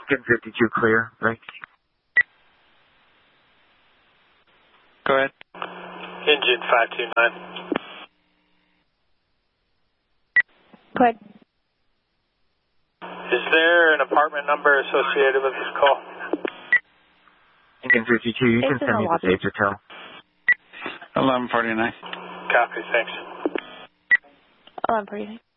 Lincoln 52 clear, right? Go ahead. Engine 529. Go ahead. Is there an apartment number associated with this call? Lincoln 52, you can send me the safe to tell. 1149. Copy, thanks. 1149.